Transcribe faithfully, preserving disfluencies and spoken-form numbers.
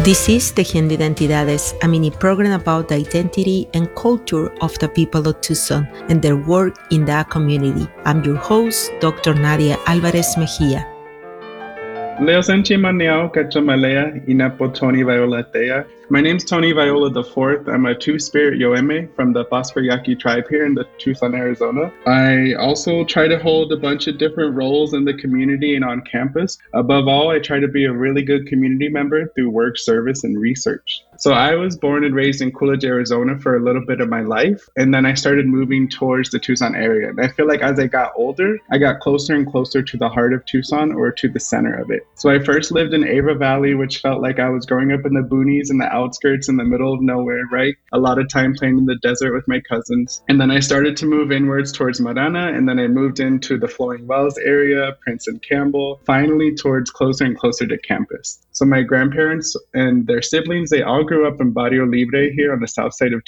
This is Tejiendo Identidades, a mini program about the identity and culture of the people of Tucson and their work in that community. I'm your host, Doctor Nadia Alvarez Mejia. Leo Sanchi Maniao Kachamalea Inapo Tony Viola Tea. My name's Tony Viola the Fourth. I'm a Two-Spirit Yoeme from the Phosphor Yaqui tribe here in the Tucson, Arizona. I also try to hold a bunch of different roles in the community and on campus. Above all, I try to be a really good community member through work, service, and research. So I was born and raised in Coolidge, Arizona for a little bit of my life, and then I started moving towards the Tucson area. And I feel like as I got older, I got closer and closer to the heart of Tucson, or to the center of it. So I first lived in Ava Valley, which felt like I was growing up in the boonies and the outskirts in the middle of nowhere, right? A lot of time playing in the desert with my cousins. And then I started to move inwards towards Marana, and then I moved into the Flowing Wells area, Prince and Campbell, finally towards closer and closer to campus. So my grandparents and their siblings, they all grew up in Barrio Libre here on the south side of